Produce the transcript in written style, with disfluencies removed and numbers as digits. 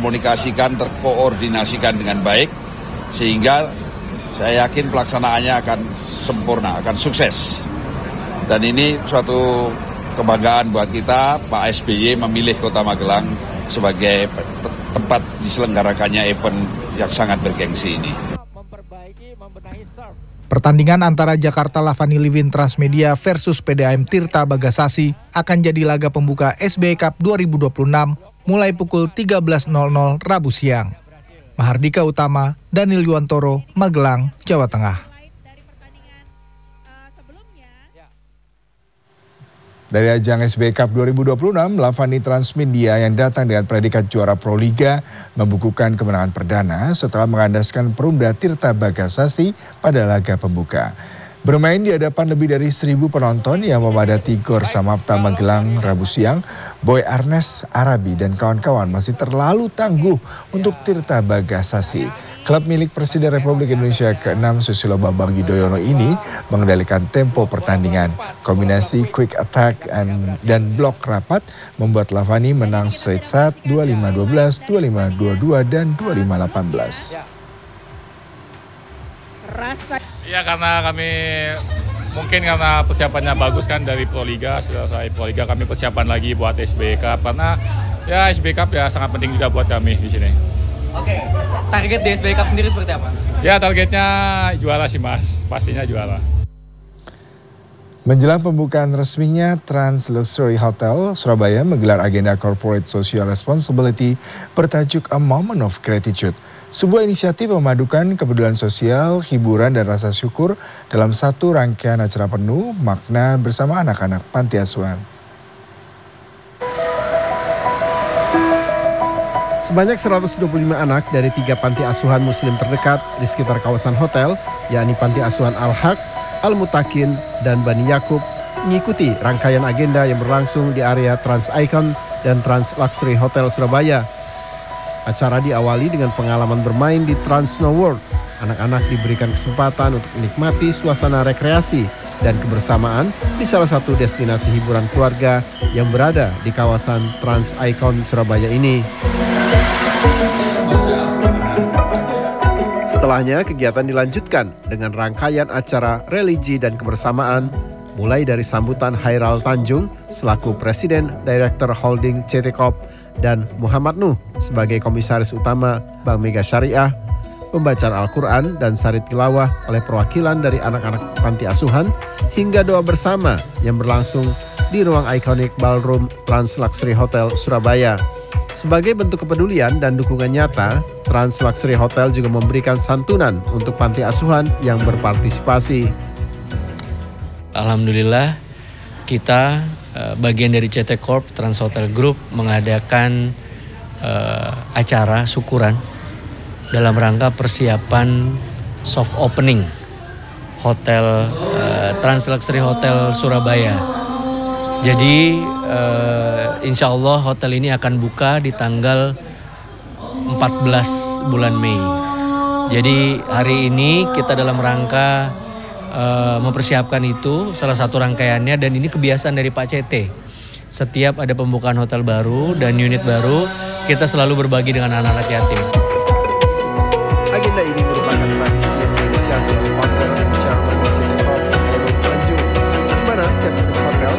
terkomunikasikan, terkoordinasikan dengan baik, sehingga saya yakin pelaksanaannya akan sempurna, akan sukses. Dan ini suatu kebanggaan buat kita, Pak SBY memilih Kota Magelang sebagai tempat diselenggarakannya event yang sangat bergengsi ini. Pertandingan antara Jakarta Lavani Livin Transmedia versus PDAM Tirta Bagasasi akan jadi laga pembuka SBY Cup 2026 mulai pukul 13.00 Rabu siang. Mahardika Utama, Daniel Yuwantoro, Magelang, Jawa Tengah. Dari ajang SBY Cup 2026, Lavani Transmedia yang datang dengan predikat juara Proliga membukukan kemenangan perdana setelah mengandaskan Perumda Tirta Bagasasi pada laga pembuka. Bermain di hadapan lebih dari 1.000 penonton yang memadati Gor Samapta Magelang Rabu siang, Boy Arnes Arabi dan kawan-kawan masih terlalu tangguh untuk Tirta Bagasasi. Klub milik Presiden Republik Indonesia ke-6 Susilo Bambang Yudhoyono ini mengendalikan tempo pertandingan. Kombinasi quick attack dan blok rapat membuat Lavani menang straight set 25-12, 25-22, dan 25-18. Iya, karena kami mungkin karena persiapannya bagus kan dari Proliga, setelah selesai Proliga kami persiapan lagi buat SBY Cup karena ya SBY Cup ya sangat penting juga buat kami di sini. Oke, target di SBY Cup sendiri seperti apa? Ya targetnya juara sih Mas, pastinya juara. Menjelang pembukaan resminya, Trans Luxury Hotel Surabaya menggelar agenda Corporate Social Responsibility bertajuk A Moment of Gratitude. Sebuah inisiatif memadukan kepedulian sosial, hiburan, dan rasa syukur dalam satu rangkaian acara penuh makna bersama anak-anak panti asuhan. Sebanyak 125 anak dari 3 panti asuhan muslim terdekat di sekitar kawasan hotel, yakni Panti Asuhan Al-Haq, Al-Mutakin, dan Bani Yakub, mengikuti rangkaian agenda yang berlangsung di area Trans Icon dan Trans Luxury Hotel Surabaya. Acara diawali dengan pengalaman bermain di Trans Snow World. Anak-anak diberikan kesempatan untuk menikmati suasana rekreasi dan kebersamaan di salah satu destinasi hiburan keluarga yang berada di kawasan Trans Icon Surabaya ini. Setelahnya, kegiatan dilanjutkan dengan rangkaian acara religi dan kebersamaan, mulai dari sambutan Hairal Tanjung selaku Presiden Direktur Holding CT Corp dan Muhammad Nuh sebagai Komisaris Utama Bank Mega Syariah, pembacaan Al-Quran dan sari tilawah oleh perwakilan dari anak-anak panti asuhan, hingga doa bersama yang berlangsung di ruang ikonik Ballroom Trans Luxury Hotel Surabaya. Sebagai bentuk kepedulian dan dukungan nyata, Trans Luxury Hotel juga memberikan santunan untuk panti asuhan yang berpartisipasi. Alhamdulillah, kita bagian dari CT Corp Trans Hotel Group mengadakan acara syukuran dalam rangka persiapan soft opening Hotel Trans Luxury Hotel Surabaya. Jadi insya Allah hotel ini akan buka di tanggal 14 bulan Mei. Jadi hari ini kita dalam rangka mempersiapkan itu, salah satu rangkaiannya, dan ini kebiasaan dari Pak CT. Setiap ada pembukaan hotel baru dan unit baru, kita selalu berbagi dengan anak-anak yatim.